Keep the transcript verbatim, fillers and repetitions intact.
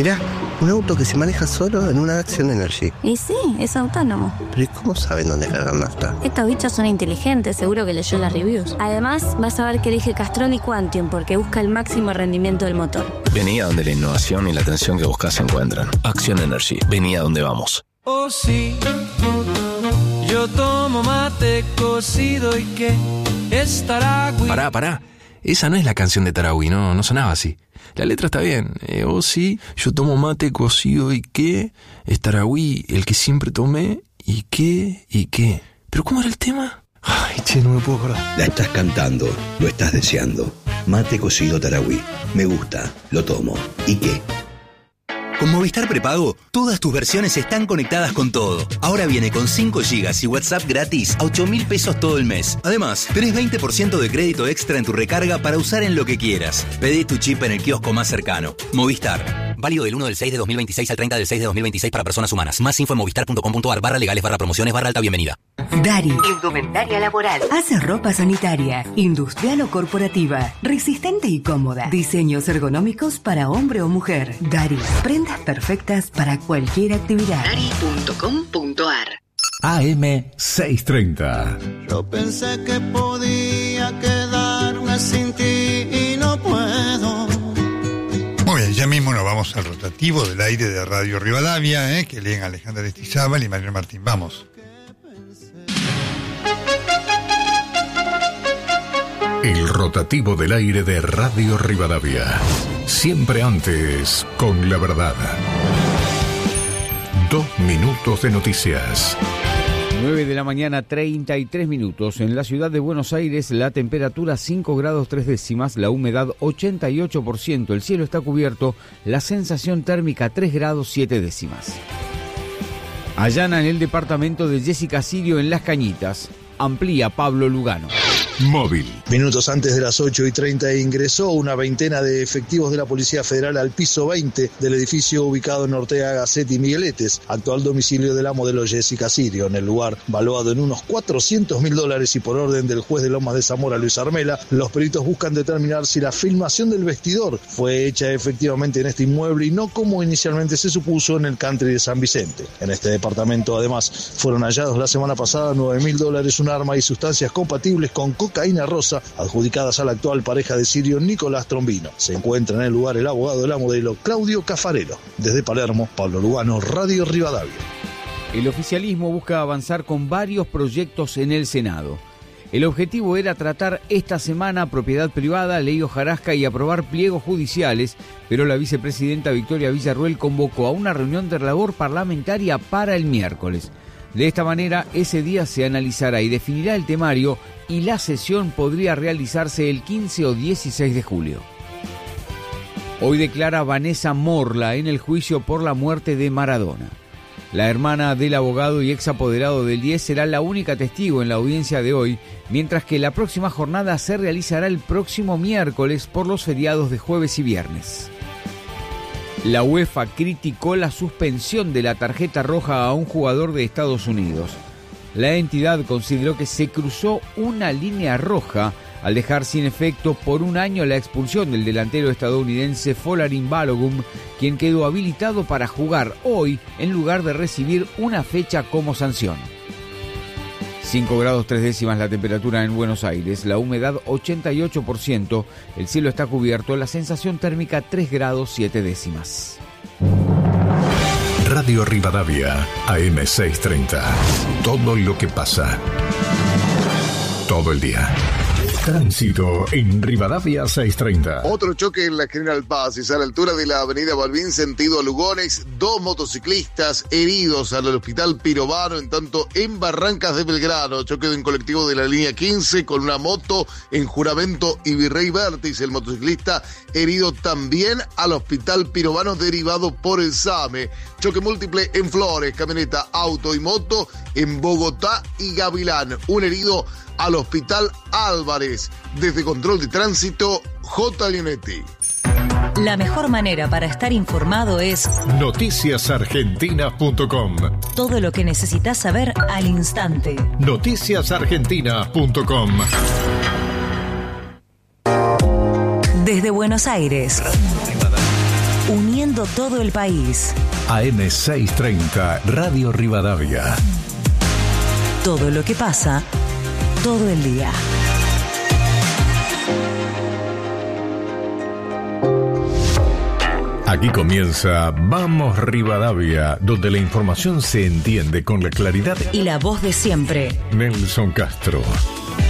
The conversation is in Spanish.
Mirá, un auto que se maneja solo en una Action Energy. Y sí, es autónomo. ¿Pero y cómo saben dónde cargar nafta? Estos bichos son inteligentes, seguro que leyó las reviews. Además, vas a ver que elige Castrol y Quantium porque busca el máximo rendimiento del motor. Vení a donde la innovación y la atención que buscas se encuentran. Action Energy, vení a donde vamos. Oh sí, yo tomo mate cocido y que es Taragüí. Pará, pará. Esa no es la canción de Taragüí, no, no sonaba así. La letra está bien. Eh, oh sí, yo tomo mate cocido y qué, es Taragüí, el que siempre tomé, y qué, y qué. ¿Pero cómo era el tema? Ay, che, no me puedo acordar. La estás cantando, lo estás deseando. Mate cocido Taragüí. Me gusta, lo tomo. ¿Y qué? Con Movistar Prepago, todas tus versiones están conectadas con todo. Ahora viene con cinco gigas y WhatsApp gratis a ocho mil pesos todo el mes. Además, tenés veinte por ciento de crédito extra en tu recarga para usar en lo que quieras. Pedí tu chip en el kiosco más cercano. Movistar. Válido del uno del seis de dos mil veintiséis al treinta del seis de dos mil veintiséis para personas humanas. Más info en movistar.com.ar barra legales barra promociones barra alta bienvenida. Dari. Indumentaria laboral. Hace ropa sanitaria, industrial o corporativa, resistente y cómoda. Diseños ergonómicos para hombre o mujer. Dari. Prendas perfectas para cualquier actividad. Dari punto com punto ar. A M seiscientos treinta. Yo pensé que podía quedarme sin ti y no puedo. Muy bien, ya mismo nos vamos al rotativo del aire de Radio Rivadavia, ¿eh? Que leen Alejandra Aristizábal y Manuel Martín. Vamos. El rotativo del aire de Radio Rivadavia. Siempre antes, con la verdad. Dos minutos de noticias. nueve de la mañana, treinta y tres minutos. En la ciudad de Buenos Aires, la temperatura cinco grados tres décimas, la humedad ochenta y ocho por ciento, el cielo está cubierto, la sensación térmica tres grados siete décimas. Allanan el departamento de Jessica Sirio en Las Cañitas. Amplía Pablo Lugano. Móvil. Minutos antes de las ocho y treinta ingresó una veintena de efectivos de la Policía Federal al piso veinte del edificio ubicado en Ortega Gasset y Migueletes, actual domicilio de la modelo Jessica Sirio. En el lugar, valuado en unos cuatrocientos mil dólares y por orden del juez de Lomas de Zamora, Luis Armela, los peritos buscan determinar si la filmación del vestidor fue hecha efectivamente en este inmueble y no como inicialmente se supuso en el country de San Vicente. En este departamento, además, fueron hallados la semana pasada nueve mil dólares, un arma y sustancias compatibles con cocaína rosa adjudicadas a la actual pareja de Sirio, Nicolás Trombino. Se encuentra en el lugar el abogado de la modelo, Claudio Cafarero. Desde Palermo, Pablo Lugano, Radio Rivadavia. El oficialismo busca avanzar con varios proyectos en el Senado. El objetivo era tratar esta semana propiedad privada, ley hojarasca y aprobar pliegos judiciales, pero la vicepresidenta Victoria Villarruel convocó a una reunión de labor parlamentaria para el miércoles. De esta manera, ese día se analizará y definirá el temario y la sesión podría realizarse el quince o dieciséis de julio. Hoy declara Vanessa Morla en el juicio por la muerte de Maradona. La hermana del abogado y ex apoderado del diez será la única testigo en la audiencia de hoy, mientras que la próxima jornada se realizará el próximo miércoles por los feriados de jueves y viernes. La UEFA criticó la suspensión de la tarjeta roja a un jugador de Estados Unidos. La entidad consideró que se cruzó una línea roja al dejar sin efecto por un año la expulsión del delantero estadounidense Folarin Balogun, quien quedó habilitado para jugar hoy en lugar de recibir una fecha como sanción. cinco grados tres décimas la temperatura en Buenos Aires, la humedad ochenta y ocho por ciento, el cielo está cubierto, la sensación térmica tres grados siete décimas. Radio Rivadavia, A M seiscientos treinta. Todo lo que pasa. Todo el día. Tránsito en Rivadavia seiscientos treinta. Otro choque en la General Paz, es a la altura de la avenida Balbín, sentido a Lugones. Dos motociclistas heridos al hospital Pirovano, en tanto en Barrancas de Belgrano. Choque de un colectivo de la línea quince con una moto en Juramento y Virrey Vértiz. El motociclista herido también al hospital Pirovano, derivado por el S A M E. Choque múltiple en Flores, camioneta, auto y moto en Bogotá y Gavilán. Un herido al hospital Álvarez. Desde Control de Tránsito, J. Leonetti. La mejor manera para estar informado es noticias argentinas punto com. Todo lo que necesitas saber al instante. noticias argentinas punto com. Desde Buenos Aires, uniendo todo el país. A M seiscientos treinta, Radio Rivadavia. Todo lo que pasa, todo el día. Aquí comienza Vamos Rivadavia, donde la información se entiende con la claridad y la voz de siempre. Nelson Castro.